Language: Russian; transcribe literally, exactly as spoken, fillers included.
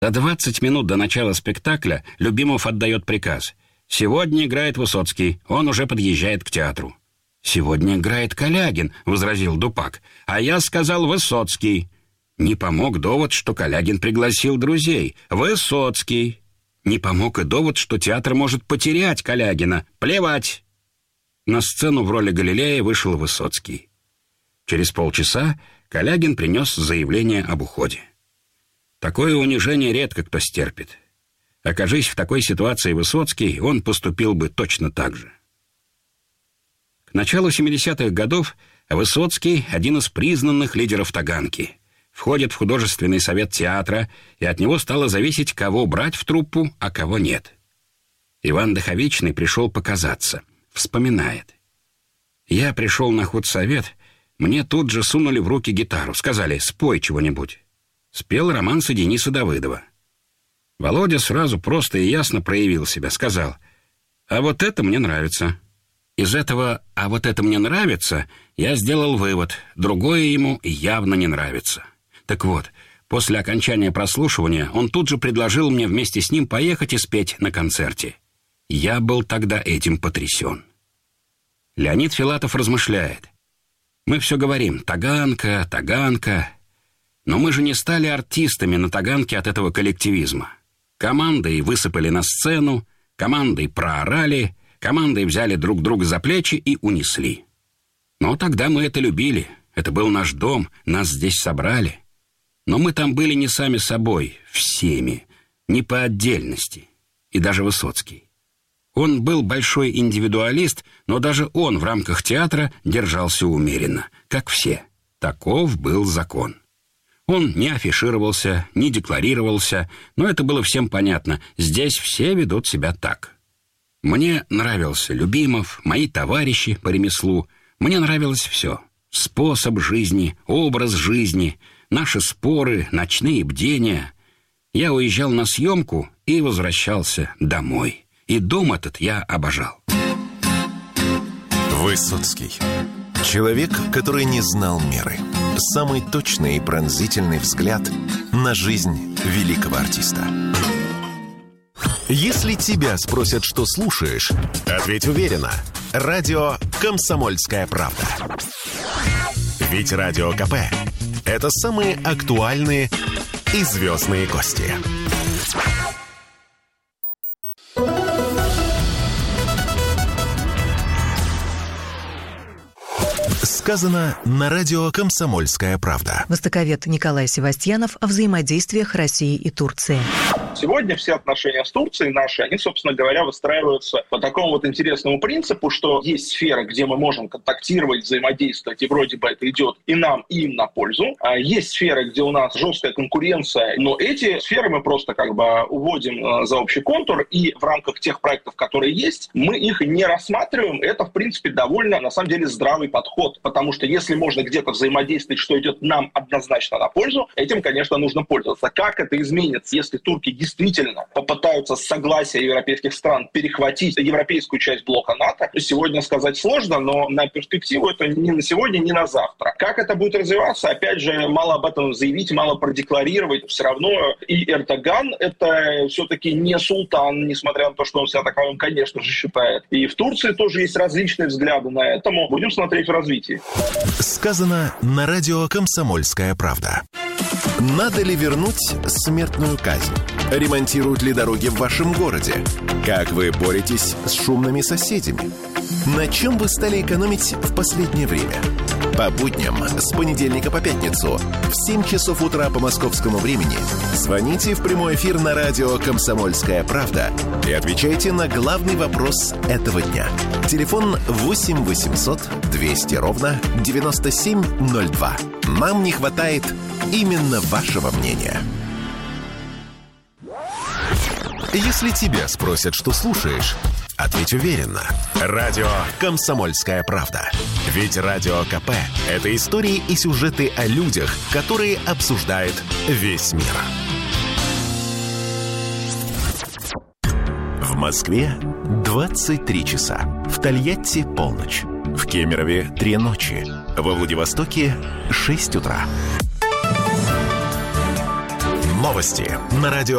За двадцать минут до начала спектакля Любимов отдает приказ. «Сегодня играет Высоцкий, он уже подъезжает к театру». «Сегодня играет Калягин», — возразил Дупак. «А я сказал Высоцкий». Не помог довод, что Калягин пригласил друзей. Высоцкий. Не помог и довод, что театр может потерять Калягина. Плевать. На сцену в роли Галилея вышел Высоцкий. Через полчаса Калягин принес заявление об уходе. Такое унижение редко кто стерпит. Окажись в такой ситуации Высоцкий, он поступил бы точно так же. К началу семидесятых годов Высоцкий – один из признанных лидеров Таганки. Входит в художественный совет театра, и от него стало зависеть, кого брать в труппу, а кого нет. Иван Даховичный пришел показаться. Вспоминает. «Я пришел на худсовет, мне тут же сунули в руки гитару, сказали: спой чего-нибудь». Спел романсы Дениса Давыдова. Володя сразу просто и ясно проявил себя, сказал: «А вот это мне нравится». Из этого «а вот это мне нравится» я сделал вывод: другое ему явно не нравится. Так вот, после окончания прослушивания он тут же предложил мне вместе с ним поехать и спеть на концерте. Я был тогда этим потрясен. Леонид Филатов размышляет. Мы все говорим: Таганка, Таганка. Но мы же не стали артистами на Таганке от этого коллективизма. Командой высыпали на сцену, командой проорали, командой взяли друг друга за плечи и унесли. Но тогда мы это любили. Это был наш дом, нас здесь собрали. Но мы там были не сами собой, всеми, не по отдельности. И даже Высоцкий. Он был большой индивидуалист, но даже он в рамках театра держался умеренно, как все. Таков был закон. Он не афишировался, не декларировался, но это было всем понятно. Здесь все ведут себя так. Мне нравился Любимов, мои товарищи по ремеслу. Мне нравилось все. Способ жизни, образ жизни, наши споры, ночные бдения. Я уезжал на съемку и возвращался домой. И дом этот я обожал. Высоцкий. Человек, который не знал меры. Самый точный и пронзительный взгляд на жизнь великого артиста. Если тебя спросят, что слушаешь, ответь уверенно. Радио «Комсомольская правда». Ведь Радио КП – это самые актуальные и звездные гости. Сказано на радио «Комсомольская правда». Востоковед Николай Севастьянов о взаимодействиях России и Турции. Сегодня все отношения с Турцией наши, они, собственно говоря, выстраиваются по такому вот интересному принципу, что есть сферы, где мы можем контактировать, взаимодействовать, и вроде бы это идет и нам, и им на пользу. А есть сферы, где у нас жесткая конкуренция, но эти сферы мы просто как бы уводим за общий контур, и в рамках тех проектов, которые есть, мы их не рассматриваем. Это, в принципе, довольно, на самом деле, здравый подход, потому что если можно где-то взаимодействовать, что идет нам однозначно на пользу, этим, конечно, нужно пользоваться. Как это изменится, если турки действительно попытаются с согласия европейских стран перехватить европейскую часть блока НАТО, сегодня сказать сложно, но на перспективу это не на сегодня, не на завтра. Как это будет развиваться, опять же, мало об этом заявить, мало продекларировать. Все равно и Эрдоган — это все-таки не султан, несмотря на то, что он себя таковым, конечно же, считает. И в Турции тоже есть различные взгляды на это. Будем смотреть в развитии. Сказано на радио «Комсомольская правда». Надо ли вернуть смертную казнь? Ремонтируют ли дороги в вашем городе? Как вы боретесь с шумными соседями? На чем вы стали экономить в последнее время? По будням с понедельника по пятницу в семь часов утра по московскому времени звоните в прямой эфир на радио «Комсомольская правда» и отвечайте на главный вопрос этого дня. Телефон восемь восемьсот двести ровно девяносто семь ноль два. Нам не хватает именно вашего мнения. Если тебя спросят, что слушаешь, ответь уверенно. Радио «Комсомольская правда». Ведь Радио КП – это истории и сюжеты о людях, которые обсуждает весь мир. В Москве двадцать три часа. В Тольятти – полночь. В Кемерове – три ночи. Во Владивостоке – шесть утра. Новости на радио